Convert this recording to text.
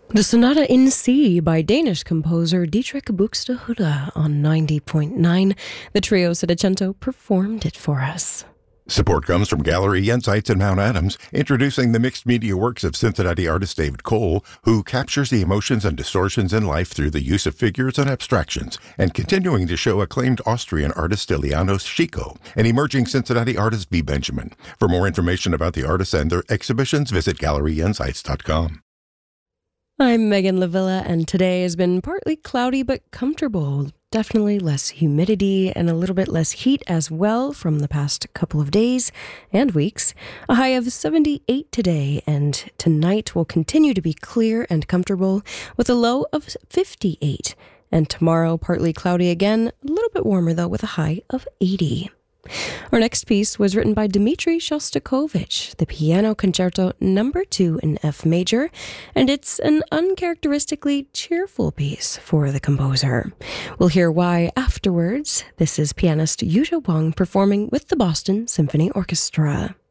The Sonata in C by Danish composer Dietrich Buxtehude on 90.9. The trio Settecento performed it for us. Support comes from Gallery Insights in Mount Adams, introducing the mixed media works of Cincinnati artist David Cole, who captures the emotions and distortions in life through the use of figures and abstractions, and continuing to show acclaimed Austrian artist Ilianos Chico and emerging Cincinnati artist B. Benjamin. For more information about the artists and their exhibitions, visit GalleryInsights.com. I'm Megan Lavilla, and today has been partly cloudy but comfortable. Definitely less humidity and a little bit less heat as well from the past couple of days and weeks. A high of 78 today, and tonight will continue to be clear and comfortable with a low of 58. And tomorrow, partly cloudy again, a little bit warmer though with a high of 80. Our next piece was written by Dmitri Shostakovich, the Piano Concerto No. 2 in F major, and it's an uncharacteristically cheerful piece for the composer. We'll hear why afterwards. This is pianist Yuja Wang performing with the Boston Symphony Orchestra.